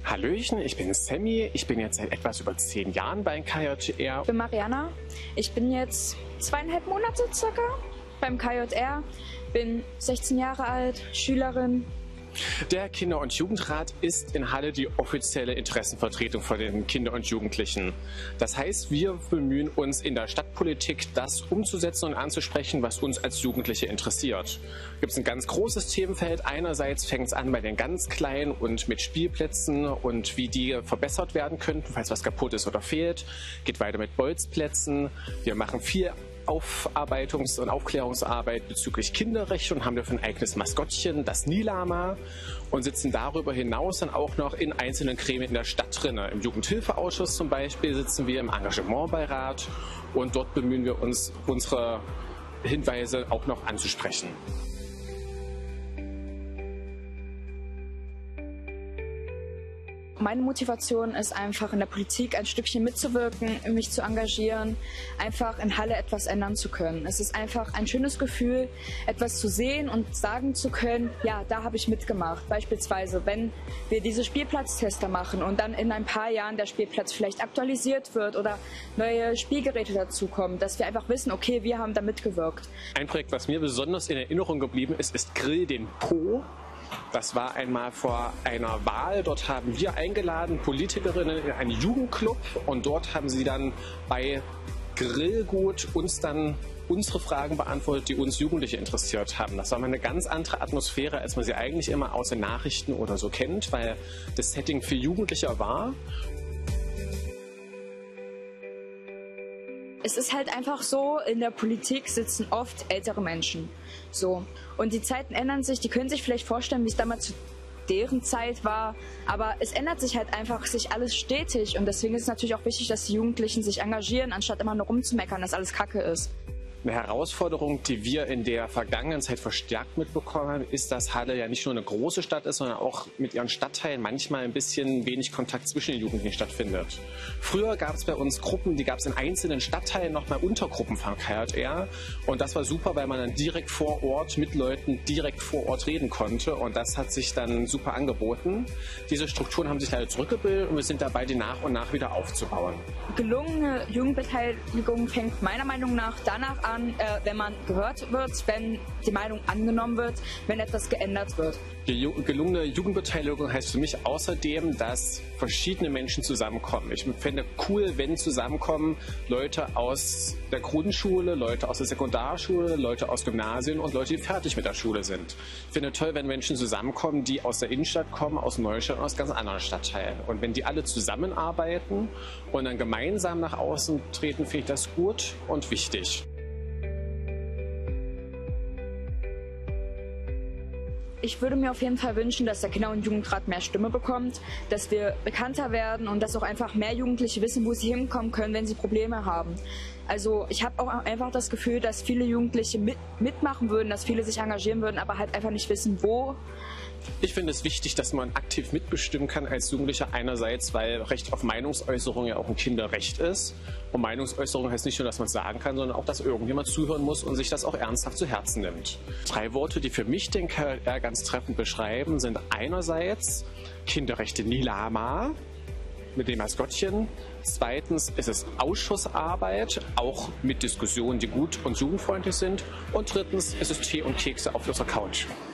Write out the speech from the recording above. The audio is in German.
Hallöchen, ich bin Sammy. Ich bin jetzt seit etwas über 10 Jahren bei KJR. Ich bin Mariana. Ich bin jetzt 2,5 Monate circa beim KJR. Bin 16 Jahre alt, Schülerin. Der Kinder- und Jugendrat ist in Halle die offizielle Interessenvertretung von den Kindern und Jugendlichen. Das heißt, wir bemühen uns in der Stadtpolitik, das umzusetzen und anzusprechen, was uns als Jugendliche interessiert. Gibt es ein ganz großes Themenfeld. Einerseits fängt es an bei den ganz Kleinen und mit Spielplätzen und wie die verbessert werden könnten, falls was kaputt ist oder fehlt. Geht weiter mit Bolzplätzen. Wir machen viel Aufarbeitungs- und Aufklärungsarbeit bezüglich Kinderrechte und haben dafür ein eigenes Maskottchen, das Nilama, und sitzen darüber hinaus dann auch noch in einzelnen Gremien in der Stadt drin. Im Jugendhilfeausschuss zum Beispiel sitzen wir, im Engagementbeirat, und dort bemühen wir uns, unsere Hinweise auch noch anzusprechen. Meine Motivation ist einfach, in der Politik ein Stückchen mitzuwirken, mich zu engagieren, einfach in Halle etwas ändern zu können. Es ist einfach ein schönes Gefühl, etwas zu sehen und sagen zu können, ja, da habe ich mitgemacht. Beispielsweise, wenn wir diese Spielplatztester machen und dann in ein paar Jahren der Spielplatz vielleicht aktualisiert wird oder neue Spielgeräte dazukommen, dass wir einfach wissen, okay, wir haben da mitgewirkt. Ein Projekt, was mir besonders in Erinnerung geblieben ist, ist Grill den Po. Das war einmal vor einer Wahl. Dort haben wir eingeladen, Politikerinnen in einen Jugendclub, und dort haben sie dann bei Grillgut uns dann unsere Fragen beantwortet, die uns Jugendliche interessiert haben. Das war mal eine ganz andere Atmosphäre, als man sie eigentlich immer aus den Nachrichten oder so kennt, weil das Setting für Jugendliche war. Es ist halt einfach so, in der Politik sitzen oft ältere Menschen. So. Und die Zeiten ändern sich, die können sich vielleicht vorstellen, wie es damals zu deren Zeit war. Aber es ändert sich halt einfach sich alles stetig. Und deswegen ist es natürlich auch wichtig, dass die Jugendlichen sich engagieren, anstatt immer nur rumzumeckern, dass alles Kacke ist. Eine Herausforderung, die wir in der vergangenen Zeit verstärkt mitbekommen, ist, dass Halle ja nicht nur eine große Stadt ist, sondern auch mit ihren Stadtteilen manchmal ein bisschen wenig Kontakt zwischen den Jugendlichen stattfindet. Früher gab es bei uns Gruppen, die gab es in einzelnen Stadtteilen nochmal Untergruppen von KJR, und das war super, weil man dann direkt vor Ort mit Leuten direkt vor Ort reden konnte, und das hat sich dann super angeboten. Diese Strukturen haben sich leider zurückgebildet und wir sind dabei, die nach und nach wieder aufzubauen. Gelungene Jugendbeteiligung fängt meiner Meinung nach danach an, wenn man gehört wird, wenn die Meinung angenommen wird, wenn etwas geändert wird. Die gelungene Jugendbeteiligung heißt für mich außerdem, dass verschiedene Menschen zusammenkommen. Ich fände cool, wenn zusammenkommen Leute aus der Grundschule, Leute aus der Sekundarschule, Leute aus Gymnasien und Leute, die fertig mit der Schule sind. Ich finde toll, wenn Menschen zusammenkommen, die aus der Innenstadt kommen, aus Neustadt und aus ganz anderen Stadtteilen. Und wenn die alle zusammenarbeiten und dann gemeinsam nach außen treten, finde ich das gut und wichtig. Ich würde mir auf jeden Fall wünschen, dass der Kinder- und Jugendrat mehr Stimme bekommt, dass wir bekannter werden und dass auch einfach mehr Jugendliche wissen, wo sie hinkommen können, wenn sie Probleme haben. Also ich habe auch einfach das Gefühl, dass viele Jugendliche mitmachen würden, dass viele sich engagieren würden, aber halt einfach nicht wissen, wo. Ich finde es wichtig, dass man aktiv mitbestimmen kann als Jugendlicher, einerseits, weil Recht auf Meinungsäußerung ja auch ein Kinderrecht ist. Und Meinungsäußerung heißt nicht nur, dass man es sagen kann, sondern auch, dass irgendjemand zuhören muss und sich das auch ernsthaft zu Herzen nimmt. 3 Worte, die für mich den KJR ganz treffend beschreiben, sind einerseits Kinderrechte Nilama mit dem Maskottchen. Zweitens ist es Ausschussarbeit, auch mit Diskussionen, die gut und jugendfreundlich sind. Und drittens ist es Tee und Kekse auf unserer Couch.